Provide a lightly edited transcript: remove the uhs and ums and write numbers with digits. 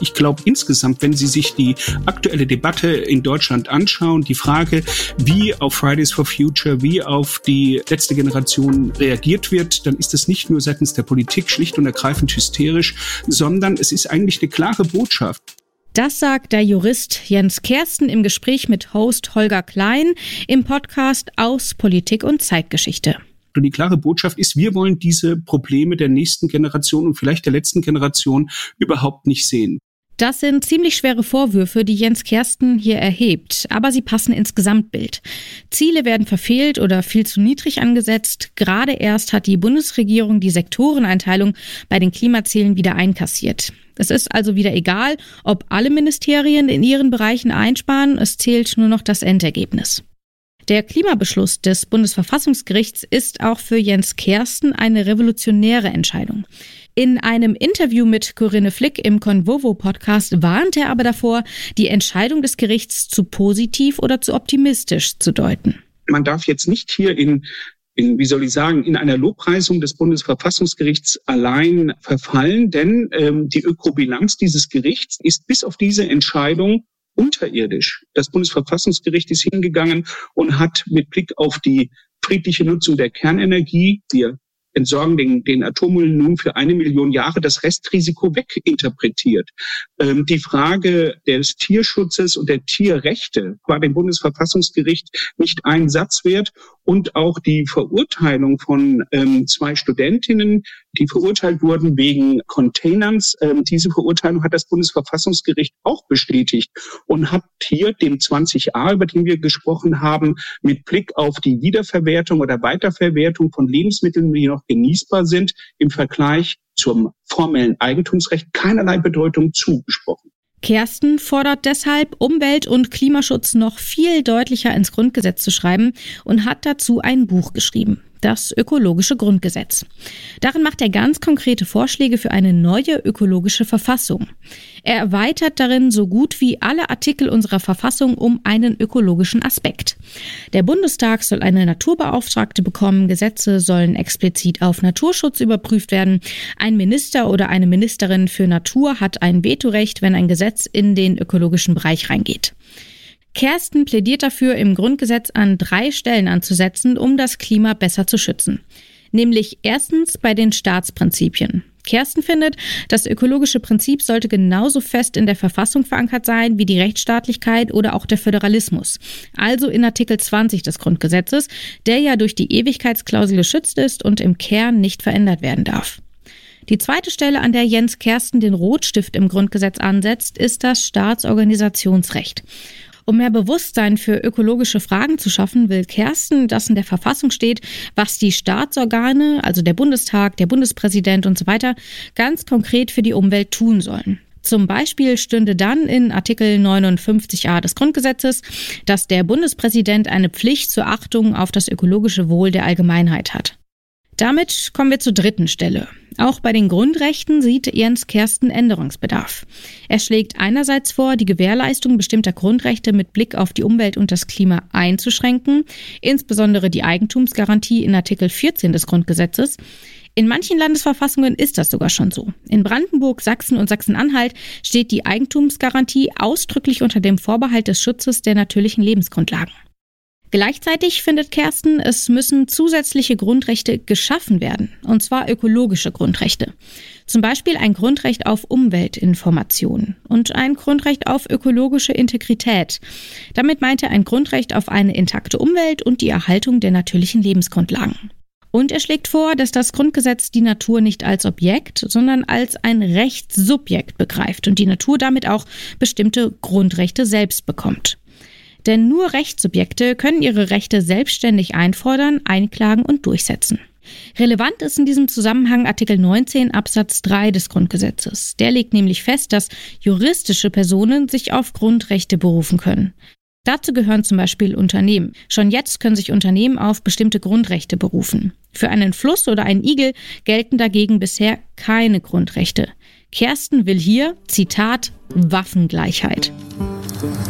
Ich glaube insgesamt, wenn Sie sich die aktuelle Debatte in Deutschland anschauen, die Frage, wie auf Fridays for Future, wie auf die letzte Generation reagiert wird, dann ist das nicht nur seitens der Politik schlicht und ergreifend hysterisch, sondern es ist eigentlich eine klare Botschaft. Das sagt der Jurist Jens Kersten im Gespräch mit Host Holger Klein im Podcast Aus Politik und Zeitgeschichte. Und die klare Botschaft ist, wir wollen diese Probleme der nächsten Generation und vielleicht der letzten Generation überhaupt nicht sehen. Das sind ziemlich schwere Vorwürfe, die Jens Kersten hier erhebt, aber sie passen ins Gesamtbild. Ziele werden verfehlt oder viel zu niedrig angesetzt. Gerade erst hat die Bundesregierung die Sektoreneinteilung bei den Klimazielen wieder einkassiert. Es ist also wieder egal, ob alle Ministerien in ihren Bereichen einsparen, es zählt nur noch das Endergebnis. Der Klimabeschluss des Bundesverfassungsgerichts ist auch für Jens Kersten eine revolutionäre Entscheidung. In einem Interview mit Corinne Flick im Convovo-Podcast warnt er aber davor, die Entscheidung des Gerichts zu positiv oder zu optimistisch zu deuten. Man darf jetzt nicht hier in einer Lobpreisung des Bundesverfassungsgerichts allein verfallen, denn die Ökobilanz dieses Gerichts ist bis auf diese Entscheidung unterirdisch. Das Bundesverfassungsgericht ist hingegangen und hat mit Blick auf die friedliche Nutzung der Kernenergie, wir entsorgen den Atommüll nun für 1 Million Jahre, das Restrisiko weginterpretiert. Die Frage des Tierschutzes und der Tierrechte war dem Bundesverfassungsgericht nicht ein Satz wert. Und auch die Verurteilung von 2 Studentinnen, die verurteilt wurden wegen Containers. Diese Verurteilung hat das Bundesverfassungsgericht auch bestätigt und hat hier dem 20a, über den wir gesprochen haben, mit Blick auf die Wiederverwertung oder Weiterverwertung von Lebensmitteln, die noch genießbar sind, im Vergleich zum formellen Eigentumsrecht keinerlei Bedeutung zugesprochen. Kersten fordert deshalb, Umwelt- und Klimaschutz noch viel deutlicher ins Grundgesetz zu schreiben und hat dazu ein Buch geschrieben, das Ökologische Grundgesetz. Darin macht er ganz konkrete Vorschläge für eine neue ökologische Verfassung. Er erweitert darin so gut wie alle Artikel unserer Verfassung um einen ökologischen Aspekt. Der Bundestag soll eine Naturbeauftragte bekommen, Gesetze sollen explizit auf Naturschutz überprüft werden. Ein Minister oder eine Ministerin für Natur hat ein Vetorecht, wenn ein Gesetz in den ökologischen Bereich reingeht. Kersten plädiert dafür, im Grundgesetz an 3 Stellen anzusetzen, um das Klima besser zu schützen. Nämlich erstens bei den Staatsprinzipien. Kersten findet, das ökologische Prinzip sollte genauso fest in der Verfassung verankert sein wie die Rechtsstaatlichkeit oder auch der Föderalismus. Also in Artikel 20 des Grundgesetzes, der ja durch die Ewigkeitsklausel geschützt ist und im Kern nicht verändert werden darf. Die zweite Stelle, an der Jens Kersten den Rotstift im Grundgesetz ansetzt, ist das Staatsorganisationsrecht. Um mehr Bewusstsein für ökologische Fragen zu schaffen, will Kersten, dass in der Verfassung steht, was die Staatsorgane, also der Bundestag, der Bundespräsident und so weiter, ganz konkret für die Umwelt tun sollen. Zum Beispiel stünde dann in Artikel 59a des Grundgesetzes, dass der Bundespräsident eine Pflicht zur Achtung auf das ökologische Wohl der Allgemeinheit hat. Damit kommen wir zur dritten Stelle. Auch bei den Grundrechten sieht Jens Kersten Änderungsbedarf. Er schlägt einerseits vor, die Gewährleistung bestimmter Grundrechte mit Blick auf die Umwelt und das Klima einzuschränken, insbesondere die Eigentumsgarantie in Artikel 14 des Grundgesetzes. In manchen Landesverfassungen ist das sogar schon so. In Brandenburg, Sachsen und Sachsen-Anhalt steht die Eigentumsgarantie ausdrücklich unter dem Vorbehalt des Schutzes der natürlichen Lebensgrundlagen. Gleichzeitig findet Kersten, es müssen zusätzliche Grundrechte geschaffen werden, und zwar ökologische Grundrechte. Zum Beispiel ein Grundrecht auf Umweltinformation und ein Grundrecht auf ökologische Integrität. Damit meint er ein Grundrecht auf eine intakte Umwelt und die Erhaltung der natürlichen Lebensgrundlagen. Und er schlägt vor, dass das Grundgesetz die Natur nicht als Objekt, sondern als ein Rechtssubjekt begreift und die Natur damit auch bestimmte Grundrechte selbst bekommt. Denn nur Rechtssubjekte können ihre Rechte selbstständig einfordern, einklagen und durchsetzen. Relevant ist in diesem Zusammenhang Artikel 19 Absatz 3 des Grundgesetzes. Der legt nämlich fest, dass juristische Personen sich auf Grundrechte berufen können. Dazu gehören zum Beispiel Unternehmen. Schon jetzt können sich Unternehmen auf bestimmte Grundrechte berufen. Für einen Fluss oder einen Igel gelten dagegen bisher keine Grundrechte. Kersten will hier, Zitat, Waffengleichheit.